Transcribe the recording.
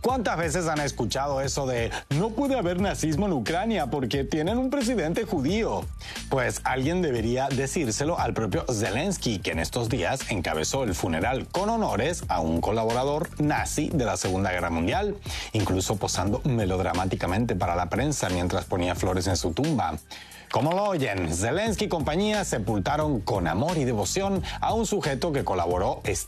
¿Cuántas veces han escuchado eso de no puede haber nazismo en Ucrania porque tienen un presidente judío? Pues alguien debería decírselo al propio Zelensky, que en estos días encabezó el funeral con honores a un colaborador nazi de la Segunda Guerra Mundial, incluso posando melodramáticamente para la prensa mientras ponía flores en su tumba. Como lo oyen, Zelensky y compañía sepultaron con amor y devoción a un sujeto que colaboró